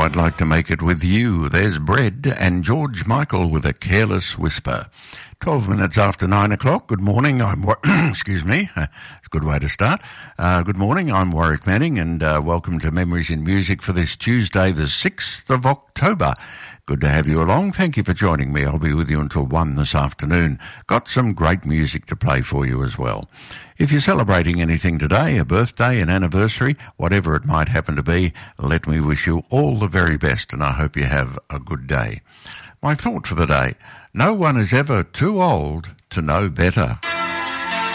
I'd like to make it with you. There's Bread and George Michael with A Careless Whisper. 12 minutes after 9 o'clock. Good morning. Excuse me. It's a good way to start. Good morning. I'm Warwick Manning, and welcome to Memories in Music for this Tuesday, the 6th of October. Good to have you along. Thank you for joining me. I'll be with you until 1 this afternoon. Got some great music to play for you as well. If you're celebrating anything today, a birthday, an anniversary, whatever it might happen to be, let me wish you all the very best, and I hope you have a good day. My thought for the day: no one is ever too old to know better.